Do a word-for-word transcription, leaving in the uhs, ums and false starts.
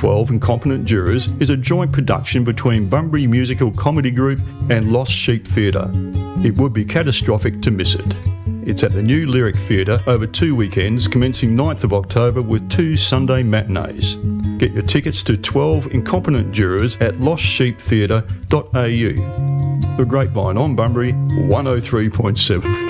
twelve Incompetent Jurors is a joint production between Bunbury Musical Comedy Group and Lost Sheep Theatre. It would be catastrophic to miss it. It's at the New Lyric Theatre over two weekends commencing ninth of October with two Sunday matinees. Get your tickets to twelve Incompetent Jurors at lost sheep theatre dot a u. The Grapevine on Bunbury one oh three point seven.